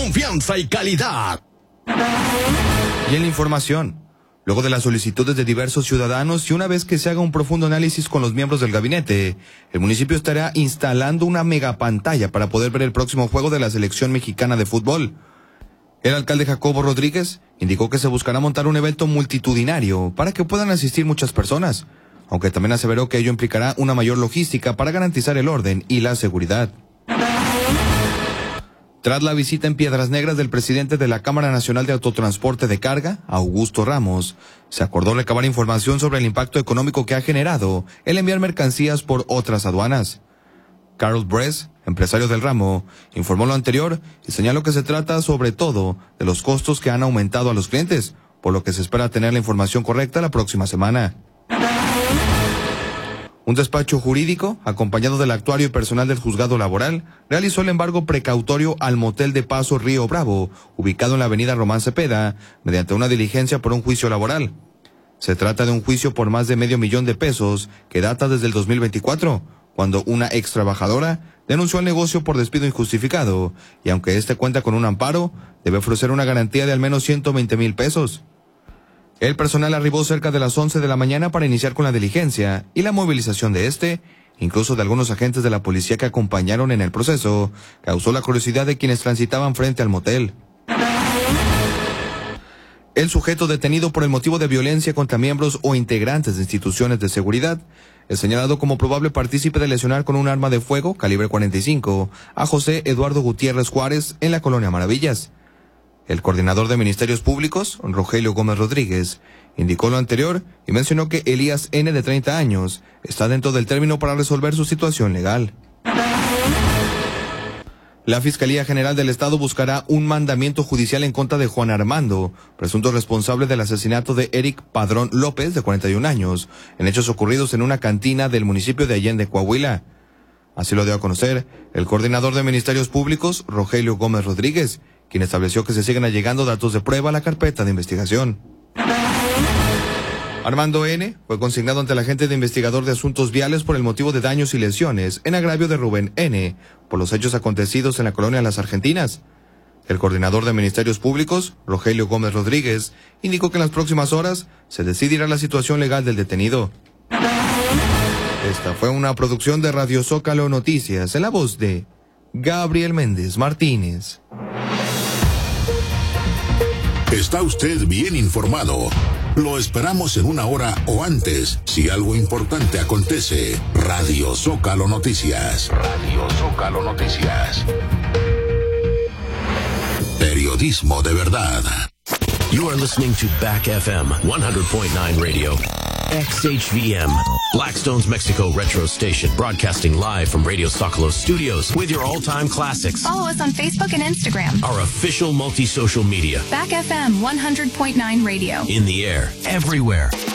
confianza y calidad. Y en la información, luego de las solicitudes de diversos ciudadanos y una vez que se haga un profundo análisis con los miembros del gabinete, el municipio estará instalando una megapantalla para poder ver el próximo juego de la selección mexicana de fútbol. El alcalde Jacobo Rodríguez indicó que se buscará montar un evento multitudinario para que puedan asistir muchas personas, aunque también aseveró que ello implicará una mayor logística para garantizar el orden y la seguridad. Tras la visita en Piedras Negras del presidente de la Cámara Nacional de Autotransporte de Carga, Augusto Ramos, se acordó recabar información sobre el impacto económico que ha generado el enviar mercancías por otras aduanas. Carol Bress, empresario del ramo, informó lo anterior y señaló que se trata sobre todo de los costos que han aumentado a los clientes, por lo que se espera tener la información correcta la próxima semana. Un despacho jurídico, acompañado del actuario y personal del juzgado laboral, realizó el embargo precautorio al motel de Paso Río Bravo, ubicado en la avenida Román Cepeda, mediante una diligencia por un juicio laboral. Se trata de un juicio por más de $500,000 que data desde el 2024, cuando una ex trabajadora denunció al negocio por despido injustificado, y aunque este cuenta con un amparo, debe ofrecer una garantía de al menos $120,000. El personal arribó cerca de las 11 de la mañana para iniciar con la diligencia y la movilización de incluso de algunos agentes de la policía que acompañaron en el proceso, causó la curiosidad de quienes transitaban frente al motel. El sujeto detenido por el motivo de violencia contra miembros o integrantes de instituciones de seguridad es señalado como probable partícipe de lesionar con un arma de fuego calibre .45 a José Eduardo Gutiérrez Juárez en la colonia Maravillas. El coordinador de Ministerios Públicos, Rogelio Gómez Rodríguez, indicó lo anterior y mencionó que Elías N., de 30 años, está dentro del término para resolver su situación legal. La Fiscalía General del Estado buscará un mandamiento judicial en contra de Juan Armando, presunto responsable del asesinato de Eric Padrón López, de 41 años, en hechos ocurridos en una cantina del municipio de Allende, Coahuila. Así lo dio a conocer el coordinador de Ministerios Públicos, Rogelio Gómez Rodríguez, quien estableció que se siguen allegando datos de prueba a la carpeta de investigación. Armando N. fue consignado ante el agente de investigador de asuntos viales por el motivo de daños y lesiones en agravio de Rubén N. por los hechos acontecidos en la colonia Las Argentinas. El coordinador de Ministerios Públicos, Rogelio Gómez Rodríguez, indicó que en las próximas horas se decidirá la situación legal del detenido. Esta fue una producción de Radio Zócalo Noticias en la voz de Gabriel Méndez Martínez. Está usted bien informado. Lo esperamos en una hora o antes, si algo importante acontece. Radio Zócalo Noticias. Radio Zócalo Noticias. Periodismo de verdad. You are listening to Back FM 100.9 Radio. XHVM, Blackstone's Mexico Retro Station, broadcasting live from Radio Zócalo Studios with your all-time classics. Follow us on Facebook and Instagram. Our official multi-social media. Back FM 100.9 Radio. In the air, everywhere.